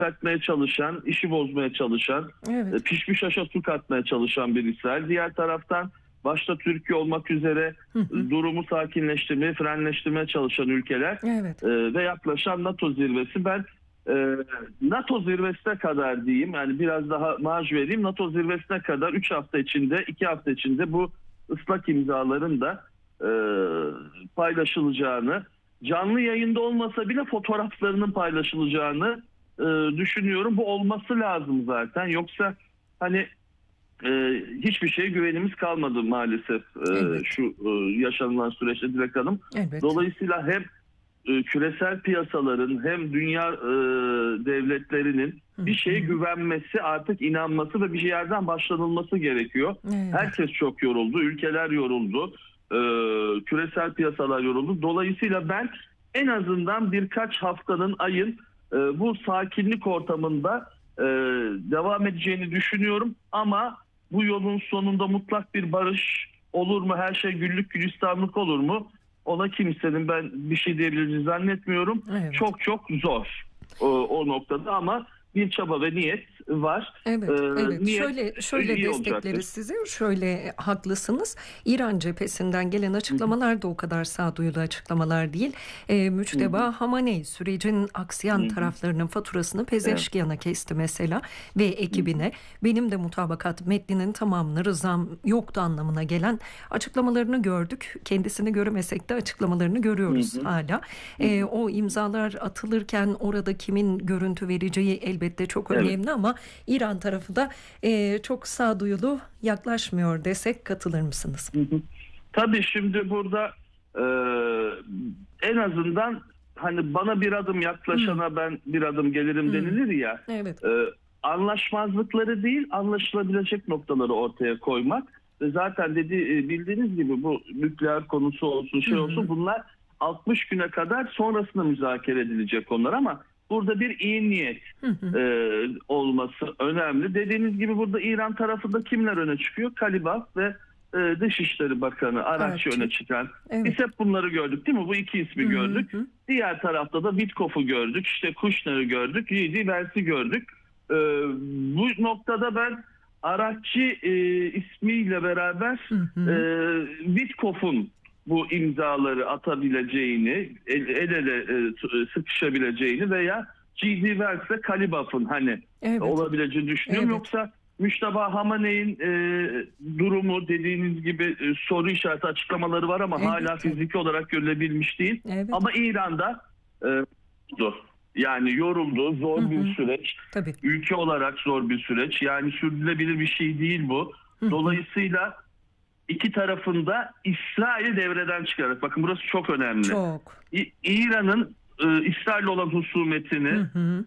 etmeye çalışan, işi bozmaya çalışan, Evet. pişmiş aşa su katmaya çalışan bir İsrail. Diğer taraftan başta Türkiye olmak üzere Hı hı. durumu sakinleştirmeye, frenleştirmeye çalışan ülkeler Evet. ve yaklaşan NATO zirvesi. Ben NATO zirvesine kadar diyeyim, yani biraz daha marj vereyim, NATO zirvesine kadar 3 hafta içinde, 2 hafta içinde bu ıslak imzaların da paylaşılacağını, canlı yayında olmasa bile fotoğraflarının paylaşılacağını düşünüyorum. Bu olması lazım zaten. Yoksa hani hiçbir şeye güvenimiz kalmadı maalesef Elbette. şu yaşanılan süreçte Dilek Hanım. Elbette. Dolayısıyla hem küresel piyasaların hem dünya devletlerinin Hı bir şeye hı. güvenmesi, artık inanması ve bir yerden başlanılması gerekiyor. Evet. Herkes çok yoruldu, ülkeler yoruldu, küresel piyasalar yoruldu. Dolayısıyla ben en azından birkaç haftanın, ayın bu sakinlik ortamında devam edeceğini düşünüyorum. Ama bu yolun sonunda mutlak bir barış olur mu? Her şey güllük gülistanlık olur mu? Ona kimsenin ben bir şey diyebileceğini zannetmiyorum. Evet. Çok çok zor o noktada, ama bir çaba ve niyet var. Evet, evet. Niyet Şöyle iyi destekleriz olacaktır. sizi. Şöyle haklısınız. İran cephesinden gelen açıklamalar da o kadar sağduyulu açıklamalar değil. Hı hı, Müçteba Hamaney sürecin hı aksayan hı. taraflarının faturasını Evet. Pezeşkiyan'a kesti mesela ve Hı hı, ekibine benim de mutabakat metninin tamamını rızam yoktu anlamına gelen açıklamalarını gördük. Kendisini göremesek de açıklamalarını hı görüyoruz hı, hala. hı hı. O imzalar atılırken orada kimin görüntü vereceği elbette çok Evet. önemli ama İran tarafı da çok sağduyulu yaklaşmıyor desek katılır mısınız? Hı hı. Tabii şimdi burada e, en azından hani bana bir adım Hmm, yaklaşana ben bir adım gelirim hmm. denilir ya, Evet. e, anlaşmazlıkları değil, anlaşılabilecek noktaları ortaya koymak ve zaten bildiğiniz gibi bu nükleer konusu olsun, Hı şey olsun, hı. bunlar 60 güne kadar sonrasında müzakere edilecek konular, ama burada bir iyi niyet Hı hı. olması önemli. Dediğiniz gibi burada İran tarafında kimler öne çıkıyor? Kalibaf ve Dışişleri Bakanı Arakçı öne Arapçı. çıkan. Biz Evet. hep bunları gördük değil mi? Bu iki Hı ismi hı gördük. hı. Diğer tarafta da Witkoff'u gördük. İşte Kushner'ı gördük. J.D. Vance'i gördük. E, Bu noktada ben Arakçı ismiyle beraber Hı hı. Witkoff'un bu imzaları atabileceğini, el ele sıkışabileceğini veya J.D. Vance ve Kalibaf'ın hani Evet. olabileceğini düşünüyorum. Evet. Yoksa Müşteba Hamaney'in durumu, dediğiniz gibi soru işareti açıklamaları var ama hala Elbette. fiziki olarak görülebilmiş değil. Evet. Ama İran'da e, yani yoruldu, Hı zor bir hı. süreç. Tabii. Ülke olarak zor bir süreç. Yani sürdürülebilir bir şey değil bu. Hı hı. Dolayısıyla iki tarafında İsrail'i devreden çıkarak, bakın burası çok önemli. Çok. İran'ın İsrail olan Hı husumetini hı.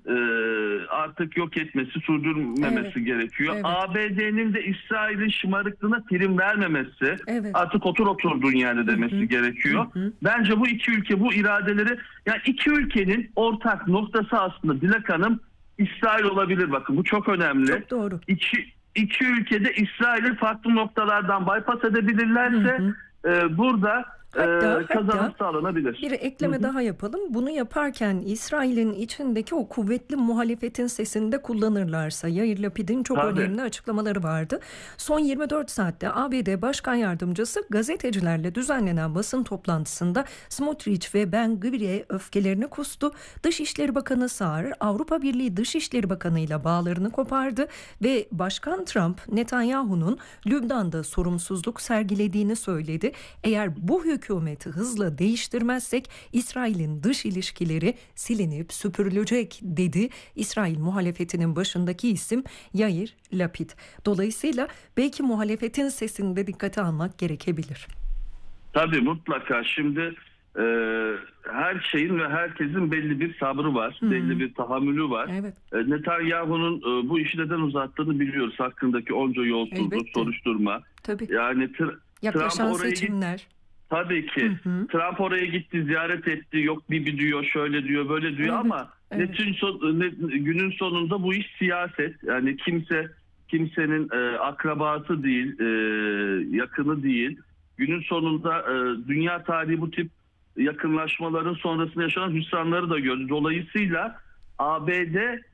artık yok etmesi, Evet. sürdürmemesi gerekiyor. Evet. ABD'nin de İsrail'in şımarıklığına prim vermemesi, Evet. artık otur oturdun yani Hı demesi hı. Hı gerekiyor. hı. Bence bu iki ülke bu iradeleri, yani iki ülkenin ortak noktası aslında Dilek Hanım İsrail olabilir. Bakın bu çok önemli. Çok doğru. İki ülkede İsrail'i farklı noktalardan bypass Hı edebilirlerse hı. burada kazanım Hatta sağlanabilir. bir Hı ekleme hı. daha yapalım. Bunu yaparken İsrail'in içindeki o kuvvetli muhalefetin sesini de kullanırlarsa, Yair Lapid'in çok Tabii. önemli açıklamaları vardı. Son 24 saatte ABD Başkan Yardımcısı gazetecilerle düzenlenen basın toplantısında Smotrich ve Ben Gvir'e öfkelerini kustu. Dışişleri Bakanı Saar, Avrupa Birliği Dışişleri Bakanı ile bağlarını kopardı ve Başkan Trump, Netanyahu'nun Lübnan'da sorumsuzluk sergilediğini söyledi. Eğer bu hükümeti hızla değiştirmezsek İsrail'in dış ilişkileri silinip süpürülecek dedi. İsrail muhalefetinin başındaki isim Yair Lapid. Dolayısıyla belki muhalefetin sesini de dikkate almak gerekebilir. Tabii mutlaka. Şimdi e, her şeyin ve herkesin belli bir sabrı var, belli Hmm, bir tahammülü var. evet, Netanyahu'nun bu işi neden uzattığını biliyoruz. Hakkındaki onca yolsuzluk, elbette. soruşturma. Tabii. Yani Trump Yaklaşan oraya seçimler. tabii Hı ki hı, Trump oraya gitti, ziyaret etti. Yok Bibi diyor, şöyle diyor, böyle diyor, evet, ama evet. günün sonunda bu iş siyaset. Yani kimsenin akrabası değil, yakını değil. Günün sonunda dünya tarihi bu tip yakınlaşmaların sonrasında yaşanan hüsranları da gördü. Dolayısıyla ABD